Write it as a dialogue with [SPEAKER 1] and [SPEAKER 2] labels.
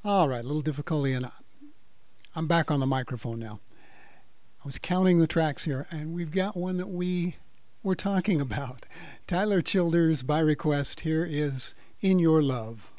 [SPEAKER 1] All right, a little difficulty, and I'm back on the microphone now. I was counting the tracks here, and we've got one that we were talking about. Tyler Childers, by request, here is In Your Love.